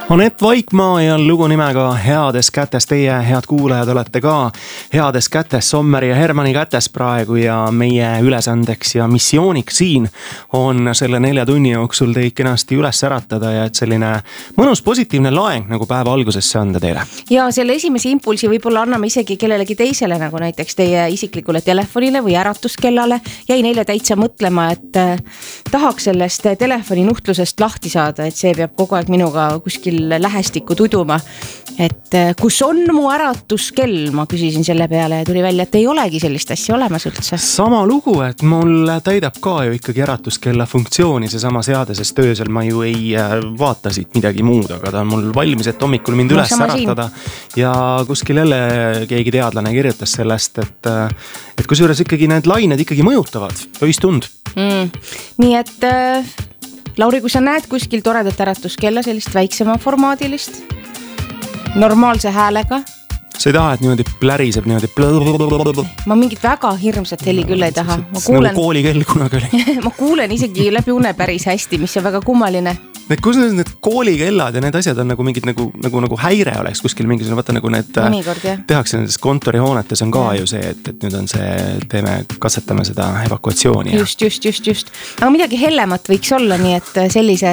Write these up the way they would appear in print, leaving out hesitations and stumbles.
Anett Vaikmaa ja lugu nimega Heades kätes. Teie, head kuulajad, olete ka heades kätes, Sommeri ja Hermanni kätes praegu ja meie ülesandeks ja missiooniks siin on selle 4 tunni jooksul teid kenasti üles äratada ja et selline mõnus positiivne laeng nagu päeva algusesse anda teile. Ja selle esimese impulsi võib-olla anname isegi kellelegi teisele, nagu näiteks teie isiklikule telefonile või äratuskellale. Jäin eile täitsa mõtlema, et tahaks sellest telefoni nuhtlusest lahti saada, et see peab kogu aeg minuga kuskil lähestikku tuduma, et kus on mu äratuskell, ma küsisin selle peale ja tuli välja, et ei olegi sellist asja olemas üldse. Sama lugu, et mul täidab ka ju ikkagi äratuskella funktsiooni see sama seade, sest öösel ma ju ei vaata siit midagi muud, aga ta on mul valmis, et hommikul mind üles äratada ja kuskil jälle keegi teadlane kirjutas sellest, et kusjuures ikkagi need lained ikkagi mõjutavad öistund. Nii et Lauri, kui sa näed kuskil toredat äratuskella, sellist väiksema formaadilist, normaalse häälega. Sa ei taha, et niimoodi pläriseb niimoodi. Ma mingit väga hirmsat heli küll ei taha. Nagu koolikell kunagi oli. Ma kuulen isegi läbi une päris hästi, mis on väga kummaline. Kus need koolikellad ja need asjad on nagu mingid nagu häire oleks kuskil mingisugune, vaata nagu need mõnikord, tehakse nendes kontorihoonetes on ka ju see, et nüüd on see, katsetame seda evakuatsiooni. Just. Aga midagi hellemat võiks olla, nii et sellise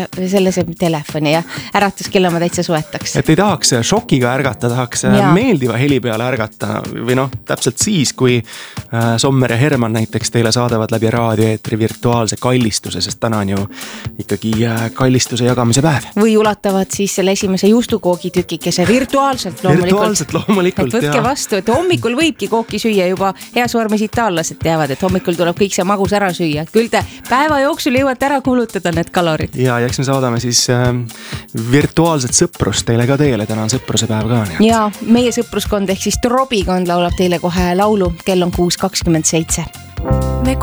telefoni ja äratuskella ma täitsa soetaks. Et ei tahaks šokiga ärgata, tahaks meeldiva heli peale ärgata või täpselt siis, kui Sommer ja Herman näiteks teile saadavad läbi raadioeetri virtuaalse kallistuse, sest täna on ju ikkagi kallistuse jagamise päev. Või ulatavad siis selle esimese juustukoogi tükikese virtuaalselt loomulikult. Et võtke vastu, et hommikul võibki kooki süüa juba heas vormis itaallased teavad, et hommikul tuleb kõik see magus ära süüa. Küll te päeva jooksul jõuate ära kulutada need kalorid. Ja eks me saadame siis virtuaalset sõprust teile ka teele, täna on sõpruse päev ka. Ja meie sõpruskond ehk siis Trobikond laulab teile kohe laulu, kell on 6:27.